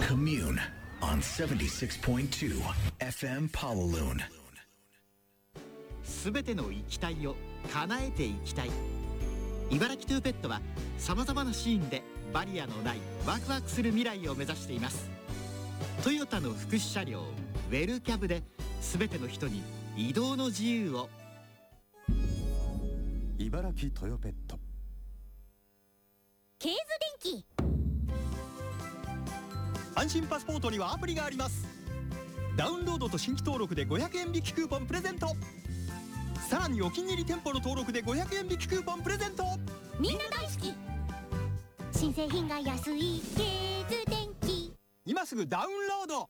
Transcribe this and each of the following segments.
Commune on 76.2 FM Pawaloon。 すべての行きたいを叶えていきたい。茨城トゥーペットはさまざまなシーンでバリアのないワクワクする未来を目指しています。トヨタの福祉車両ウェルキャブで、すべての人に移動の自由を。 茨城トヨペット。 ケーズ電機。 阪神パスポートにはアプリがあります。ダウンロードと新規登録で500円引きクーポンプレゼント。さらにお気に入り店舗の登録で500円引きクーポンプレゼント。 みんな大好き。新製品が安いケーズ電機。 今すぐダウンロード。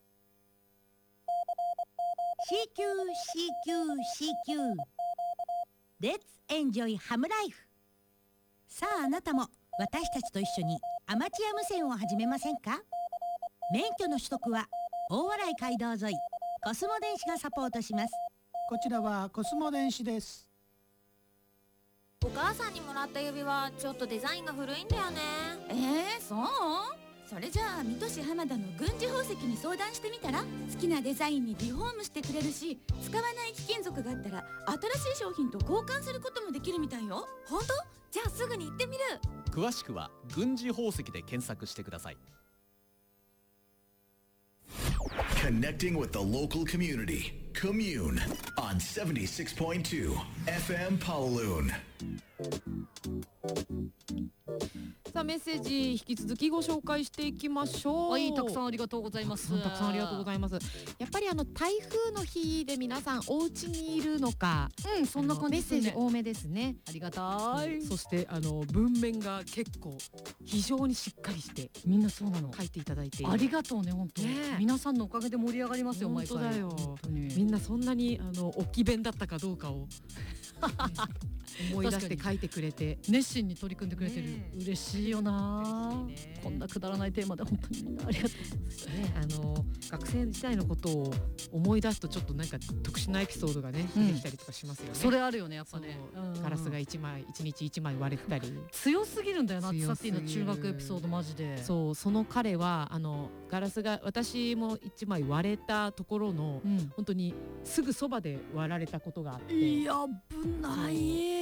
CQCQCQ Let's enjoy ハムライフ。さああなたも私たちと一緒にアマチュア無線を始めませんか？免許の取得は大洗街道沿いコスモ電子がサポートします。 こちらはコスモ電子です。 お母さんにもらった指輪ちょっとデザインが古いんだよね。 そう？それじゃあ水戸市浜田の軍事宝石に相談してみたら？好きなデザインにリフォームしてくれるし、使わない貴金属があったら新しい商品と交換することもできるみたいよ。 本当？じゃあすぐに行ってみる。 詳しくは軍事宝石で検索してください。 Connecting with the local community. Commune on 76.2 FM Pawaloon。 さあメッセージ引き続きご紹介していきましょう。 はい、たくさんありがとうございます。 たくさんありがとうございます。やっぱり台風の日で皆さんお家にいるのか、 そんな感じですね。 メッセージ多めですね。 ありがたい。 そして文面が結構非常にしっかりしてみんなそうなの書いていただいて、 ありがとうね本当に、皆さんのおかげで盛り上がりますよ。 本当だよ。 毎回みんなそんなに置き弁だったかどうかを思い出して書いてくれて、 熱心に取り組んでくれてる。嬉しいよな。こんなくだらないテーマで本当にみんなありがとう。 学生時代のことを思い出すとちょっとなんか特殊なエピソードがね出てきたりとかしますよね。 それあるよねやっぱね。 ガラスが1日1枚割れてたり。 強すぎるんだよな。サッティの中学エピソードマジで。 その彼はガラスが私も1枚割れたところの、本当にすぐそばで割られたことがあって。 いや危ない。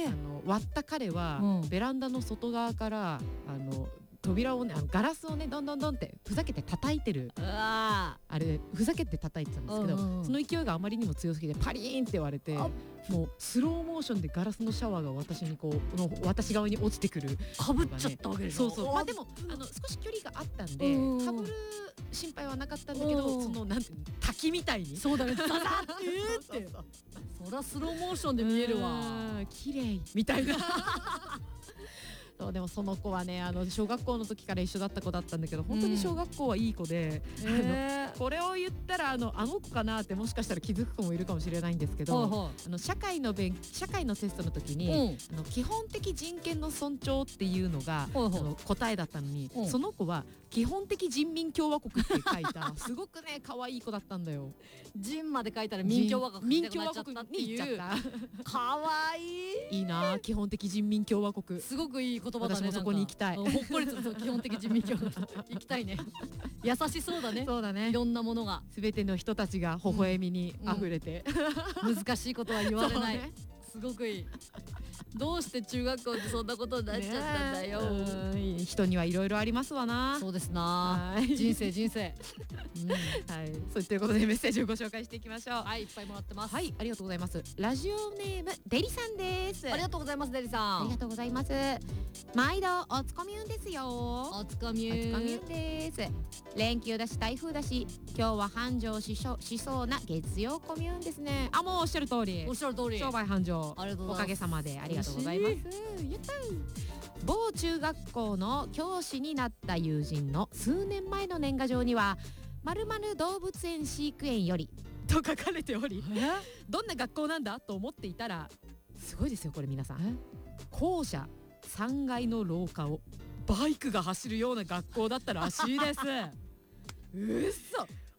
割った彼は、ベランダの外側から扉をねガラスをねどんどんってふざけて叩いてる、あれふざけて叩いてたんですけど、その勢いがあまりにも強すぎてパリーンって割れて、もうスローモーションでガラスのシャワーが私側に落ちてくる、 かぶっちゃったわけでしょ。 まあでも少し距離があったんでかぶる心配はなかったんだけど、なんて滝みたいにそうだねザザッってそりゃスローモーションで見えるわ。 綺麗みたいな。でもその子はね小学校の時から一緒だった子だったんだけど、本当に小学校はいい子で、これを言ったらあの子かなってもしかしたら気づく子もいるかもしれないんですけど、社会のテストの時に、基本的人権の尊重っていうのが答えだったのに、その子は基本的人民共和国って書いたすごくね可愛い子だったんだよ。 人まで書いたら民共和国に行っちゃったっていう。可愛い。 いいな、基本的人民共和国。 すごくいい言葉だね。 私もそこに行きたい。 ほっこりする。基本的人民共和国行きたいね。優しそうだね。 そうだね。 いろんなものが、 すべての人たちが微笑みに溢れて、 難しいことは言われない。すごくいい。どうして中学校でそんなことになっちゃったんだよ。 人にはいろいろありますわな。 そうですな。人生。 はい。そうということでメッセージをご紹介していきましょう。 はい、いっぱいもらってます。 はい、ありがとうございます。ラジオネームデリさんです。 ありがとうございますデリさん。 ありがとうございます。毎度おつこみゅんですよ。 おつこみゅんです。連休だし台風だし、今日は繁盛しそうな月曜コミューンですね。もうおっしゃる通り。 おっしゃる通り。 商売繁盛。 ありがとうございます。 おかげさまでありがとうございます。やったー。某中学校の教師になった友人の数年前の年賀状には、〇〇動物園飼育園よりと書かれており、どんな学校なんだと思っていたら、すごいですよこれ皆さん。校舎3階の廊下をバイクが走るような学校だったらしいです。うっそ。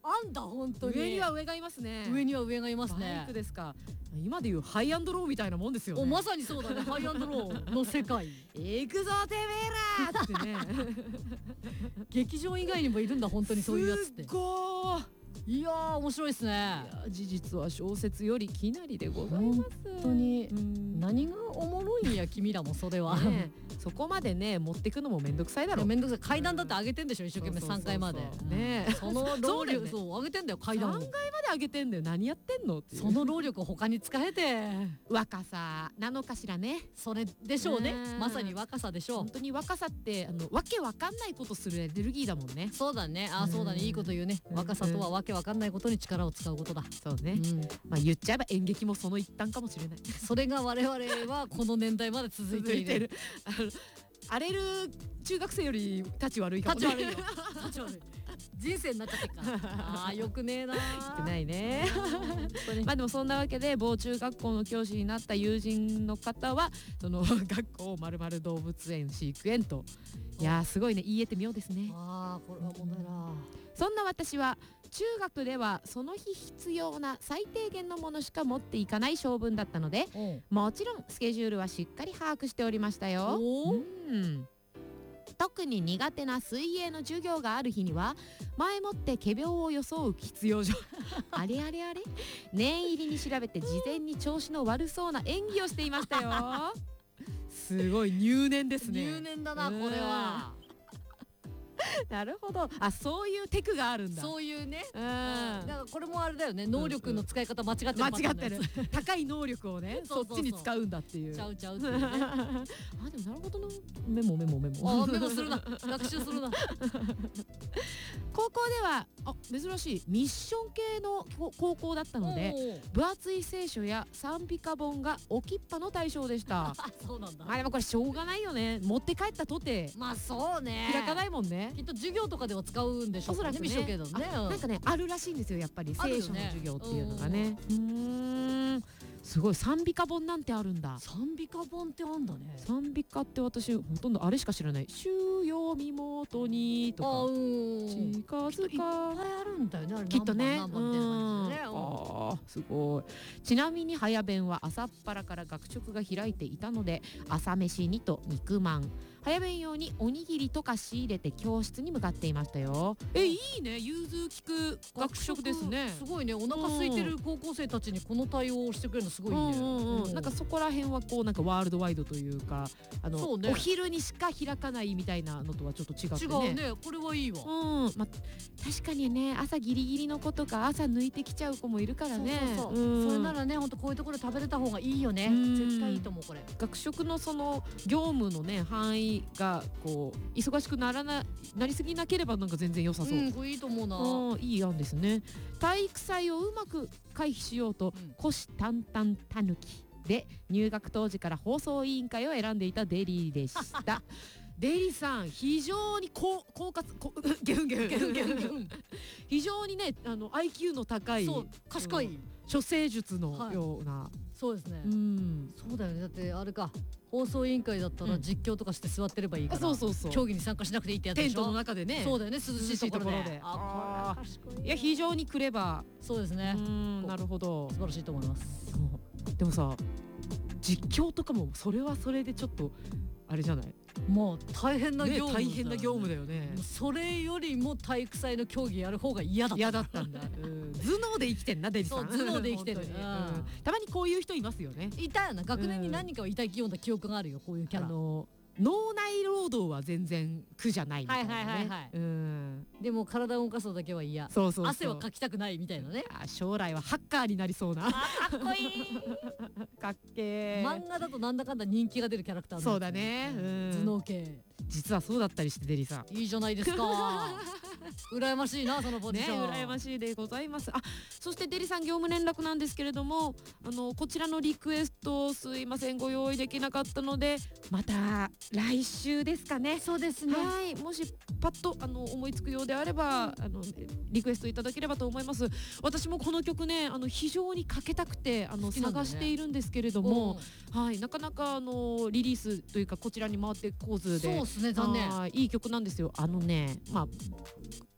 あんだ本当に。 上には上がいますね。 上には上がいますね。 バイクですか。今でいうハイアンドローみたいなもんですよね。 おまさにそうだね。ハイアンドローの世界。 行くぞてめえらってね。 劇場以外にもいるんだ本当にそういうやつって。 すごー。 いやー面白いですね。 事実は小説よりきなりでございます。 本当に何がおもろいんや君らもそれは。 そこまでね持ってくのもめんどくさいだろ。 めんどくさい。階段だって上げてんでしょ一生懸命3階まで。 ねその労力そう上げてんだよ階段を。 3階まで上げてんだよ。何やってんのっていう。 その労力を他に使えて若さなのかしらね。 それでしょうね。まさに若さでしょう。 本当に若さってわけわかんないことするエネルギーだもんね。 そうだね。あそうだね。いいこと言うね。若さとはわけわかんないことに力を使うことだ。 そうね。まあ言っちゃえば演劇もその一端かもしれない。 それが我々はこの年代まで続いている。 荒れる中学生より立ち悪いかもね。 立ち悪いよ。立ち悪い。人生になっちゃってっからあーよくねえなー。 よくないね。まあでもそんなわけで某中学校の教師になった友人の方はその学校をまるまる動物園飼育園と。いやーすごいね。言い得て妙ですね。 あーこれは問題だ。 そんな私は中学ではその日必要な最低限のものしか持っていかない性分だったので、もちろんスケジュールはしっかり把握しておりましたよ。特に苦手な水泳の授業がある日には前もって仮病を装う必要上あれあれあれ念入りに調べて事前に調子の悪そうな演技をしていましたよ。すごい入念ですね。 入念だなこれは。 なるほど。あ、そういうテクがあるんだ。 そういうね。だからこれもあれだよね。能力の使い方間違ってる。 間違ってる。高い能力をね、そっちに使うんだっていう。 ちゃうちゃうっていうね。あ、 でもなるほどな。メモ。 あ、メモするな。学習するな。 高校では珍しいミッション系の高校だったので、分厚い聖書や賛美歌本が置きっぱの対象でした。 そうなんだ。 あ、でもこれしょうがないよね。持って帰ったとて。 まあそうね。 開かないもんね。 きっと授業とかでは使うんでしょうね。ミッション系だね。 なんかねあるらしいんですよ。やっぱり聖書の授業っていうのがね。すごい。賛美歌本なんてあるんだ。 賛美歌本ってあんだね。 賛美歌って私ほとんどあれしか知らない。主よ身元にとか近づかいっぱいあるんだよね。 きっとね。 あすごい。ちなみに早弁は朝っぱらから学食が開いていたので朝飯にと肉まん、早弁用におにぎりとか仕入れて教室に向かっていましたよ。いいね。融通きく学食ですね。 すごいね。お腹空いてる高校生たちにこの対応をしてくれるのすごいね。 なんかそこら辺はこうなんかワールドワイドというかお昼にしか開かないみたいなのとはちょっと違ってね。 違うね。これはいいわ。 ま確かにね朝ギリギリの子とか朝抜いてきちゃう子もいるからね。 それならねほんとこういうところで食べれた方がいいよね。絶対いいと思うこれ。 学食のその業務のね範囲がこう忙しくなりすぎなければなんか全然良さそう。 これいいと思うな。 いい案ですね。体育祭をうまく回避しようと虎視眈々たぬきで入学当時から放送委員会を選んでいたデリーでした。デリさん非常に狡猾ゲフン非常にねIQ の高い賢い処世術のような。 そうですね。そうだよね。だってあれか放送委員会だったら実況とかして座ってればいいから、競技に参加しなくていいってやつでしょ。 テントの中でね。 そうだよね。涼しいところで。 いや非常にクレバー。そうですね。 なるほど。 素晴らしいと思います。 でもさ実況とかもそれはそれでちょっとあれじゃない。 もう大変な業務、 大変な業務だよね。 それよりも体育祭の競技やる方が嫌だったんだ。 頭脳で生きてんなデリさん。 頭脳で生きてる。 たまにこういう人いますよね。 いたよな。学年に何人かはいた読んだ記憶があるよ。こういうキャラ。 脳内労働は全然苦じゃないみたいなね。 でも体を動かすのだけは嫌。汗はかきたくないみたいなね。 将来はハッカーになりそうな。 かっこいい。 かっけー。 漫画だとなんだかんだ人気が出るキャラクター。 そうだね。 頭脳系。 実はそうだったりしてデリさん。 いいじゃないですか。羨ましいなそのポジション。 羨ましいでございます。そしてデリさん業務連絡なんですけれどもこちらのリクエストすいませんご用意できなかったのでまた来週ですかね。 そうですね。 はい。もしパッと思いつくようであればリクエストいただければと思います。私もこの曲ね非常にかけたくて探しているんですけれども、はいなかなかリリースというかこちらに回ってこずで。 そうですね。残念。 いい曲なんですよ。まあ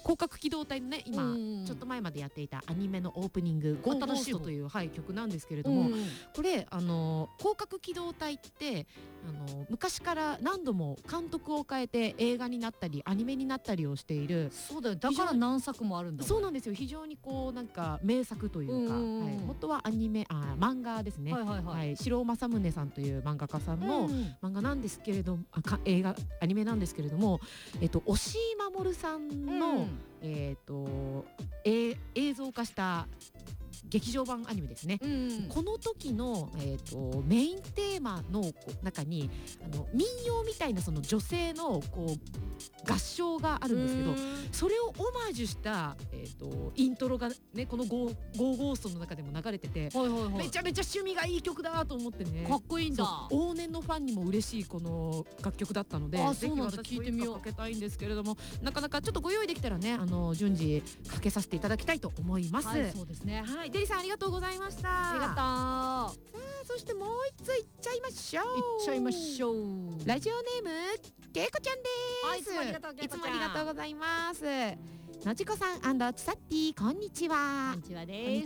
広角機動隊のね今ちょっと前までやっていたアニメのオープニング「ゴーゴースト」という、曲なんですけれども、これ広角機動隊って昔から何度も監督を変えて映画になったりアニメになったりをしている。 そうだよ、だから何作もあるんだ。 そうなんですよ。非常にこうなんか名作というか、元は漫画ですね。城尾正宗さんという漫画家さんの漫画なんですけれども、アニメなんですけれども、押井守さんの映像化した劇場版アニメですね。この時の、メインテーマの中に民謡みたいなその女性のこう合唱があるんですけど、それをオマージュした、イントロがねこのゴーゴーストの中でも流れてて、めちゃめちゃ趣味がいい曲だと思ってね。 かっこいいんだ。 往年のファンにも嬉しいこの楽曲だったので、ぜひ私聞いてみよう。 かけたいんですけれども、なかなかちょっとご用意できたらね順次かけさせていただきたいと思います。 そうですね。 デリさんありがとうございました。 ありがとう。 さあそしてもう一ついっちゃいましょう。ラジオネームけいこちゃんです。いつもありがとうございます。のちこさん&ちさってぃこんにちは。 こんにちはです。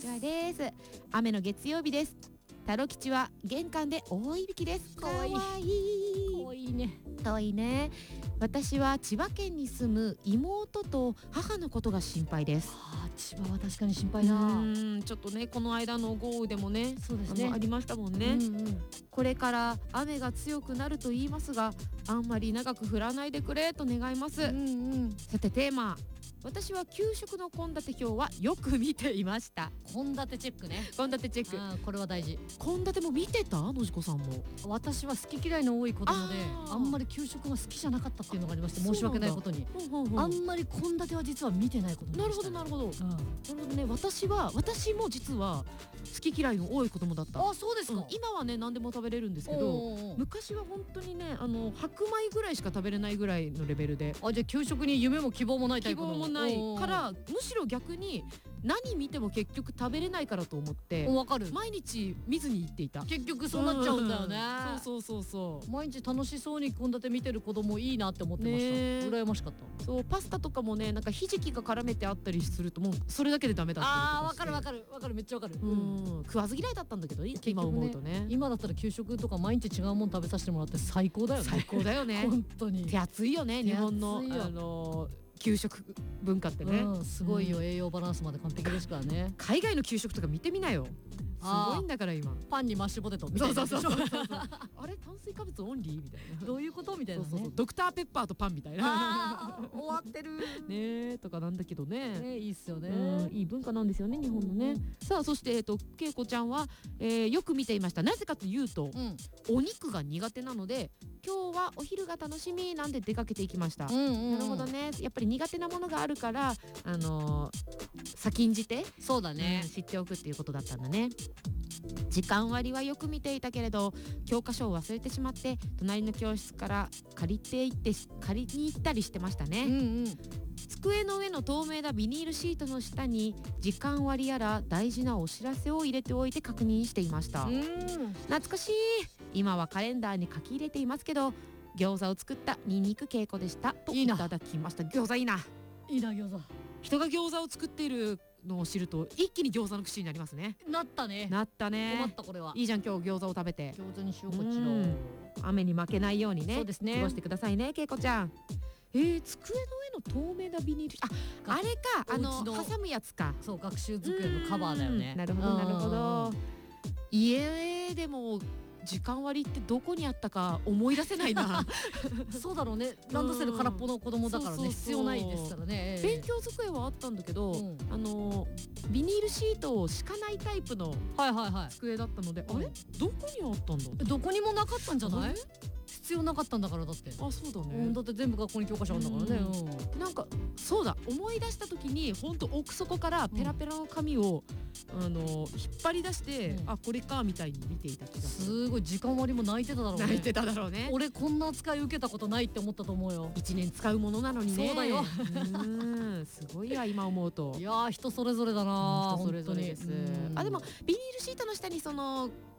雨の月曜日です。タロ吉は玄関で大いびきです。かわいい。かわいいね。遠いね。私は千葉県に住む妹と母のことが心配です。 千葉は確かに心配だ。 ちょっとねこの間の豪雨でもね、 そうですね、 ありましたもんね。これから雨が強くなると言いますが、あんまり長く降らないでくれと願います。さてテーマ、私は給食の献立表はよく見ていました。 献立チェックね。 献立チェック、 これは大事。 献立も見てた？のじこさんも。 私は好き嫌いの多い子供で、あんまり給食が好きじゃなかったっていうのがありまして、申し訳ないことにあんまり献立は実は見てないことになりました。 なるほどね。私も実は好き嫌いの多い子供だった。 そうですか。 今はね何でも食べれるんですけど、昔は本当にね白米ぐらいしか食べれないぐらいのレベルで。 じゃあ給食に夢も希望もないタイプの。 希望もないから、むしろ逆に何見ても結局食べれないからと思って、 わかる、 毎日見ずに行っていた。 結局そうなっちゃうんだよね。 そう毎日楽しそうに献立見てる子供いいなって思ってました。羨ましかった。 そう、パスタとかもねなんかひじきが絡めてあったりするともうそれだけでダメだったりとかして。 わかるめっちゃわかる。 食わず嫌いだったんだけど今思うとね。 今だったら給食とか毎日違うもん食べさせてもらって最高だよね。 最高だよね。 本当に手厚いよね日本の給食文化ってね。 すごいよ。栄養バランスまで完璧ですからね。 海外の給食とか見てみなよ。すごいんだから今。 パンにマッシュポテトみたいな。 そうあれ炭水化物オンリーみたいな。 どういうことみたいなね。 ドクターペッパーとパンみたいな。 終わってるねとかなんだけどね。 いいっすよね。 いい文化なんですよね日本のね。さあそしてけいこちゃんはよく見ていました。なぜかというとお肉が苦手なので、今日はお昼が楽しみなんで出かけていきました。なるほどね。やっぱり苦手なものがあるから先んじてそうだね、 知っておくっていうことだったんだね。時間割はよく見ていたけれど教科書を忘れてしまって隣の教室から借りに行ったりしてましたね。机の上の透明なビニールシートの下に時間割やら大事なお知らせを入れておいて確認していました。懐かしい。今はカレンダーに書き入れていますけど、餃子を作ったニンニク稽古でしたといただきました。餃子いいな。 いいな餃子。 人が餃子を作っているのを知ると一気に餃子の口になりますね。 なったね。 困ったこれは。いいじゃん今日餃子を食べて。 餃子にしようこっちの。 雨に負けないようにね。 そうですね。 過ごしてくださいねけいこちゃん。机の上の透明なビニール、あれか挟むやつか。 そう、学習机のカバーだよね。 なるほど。家でも時間割ってどこにあったか思い出せないな。 そうだろうね。ランドセル空っぽの子供だからね、必要ないですからね。 勉強机はあったんだけど、ビニールシートを敷かないタイプの机だったので、あれどこにあったんだ。 どこにもなかったんじゃない？必要なかったんだから。だってそうだね。 だって全部学校に教科書あるんだからね。 なんかそうだ、思い出した時に本当奥底からペラペラの紙を引っ張り出して、これかみたいに見ていた気がする。 すごい時間割も泣いてただろうね。 泣いてただろうね。 俺こんな扱い受けたことないって思ったと思うよ。 1年使うものなのにね。 そうだよ。 すごいや今思うと。 いや人それぞれだな。 人それぞれです。でもビニールシートの下に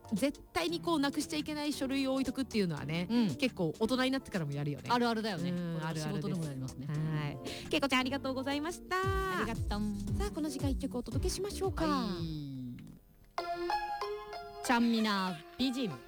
絶対にこうなくしちゃいけない書類を置いとくっていうのはね、結構大人になってからもやるよね。 あるあるだよね。 あるあるです。 仕事でもやりますね。 はい。けいこちゃんありがとうございました。 ありがとう。 さあこの時間一曲お届けしましょうか。 ちゃんみな美人。